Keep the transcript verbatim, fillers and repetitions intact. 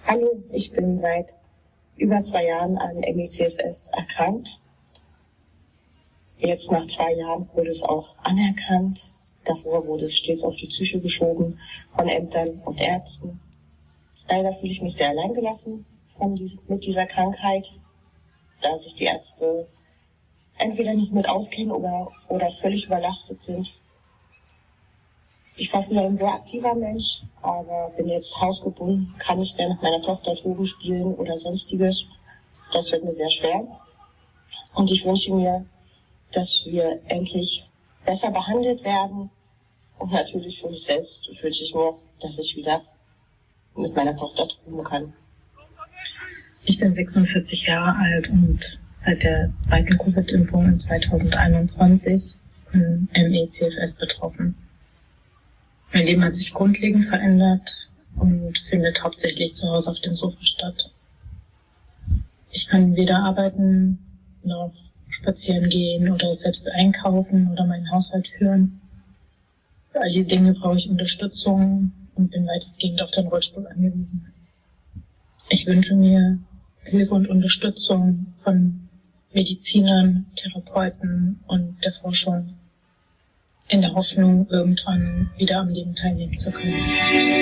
Hallo, ich bin seit über zwei Jahren an M E C F S erkrankt. Jetzt nach zwei Jahren wurde es auch anerkannt. Davor wurde es stets auf die Psyche geschoben von Ämtern und Ärzten. Leider fühle ich mich sehr alleingelassen von dies, mit dieser Krankheit, da sich die Ärzte entweder nicht mit auskennen oder, oder völlig überlastet sind. Ich war früher ein sehr aktiver Mensch, aber bin jetzt hausgebunden, kann nicht mehr mit meiner Tochter Drogen spielen oder sonstiges. Das wird mir sehr schwer. Und ich wünsche mir, dass wir endlich besser behandelt werden. Und natürlich für mich selbst wünsche ich mir, dass ich wieder mit meiner Tochter drogen kann. Ich bin sechsundvierzig Jahre alt und seit der zweiten Covid-Impfung in zweitausendeinundzwanzig von M E C F S betroffen. Mein Leben hat sich grundlegend verändert und findet hauptsächlich zu Hause auf dem Sofa statt. Ich kann weder arbeiten noch spazieren gehen oder selbst einkaufen oder meinen Haushalt führen. Für all die Dinge brauche ich Unterstützung und bin weitestgehend auf den Rollstuhl angewiesen. Ich wünsche mir Hilfe und Unterstützung von Medizinern, Therapeuten und der Forschung in der Hoffnung, irgendwann wieder am Leben teilnehmen zu können.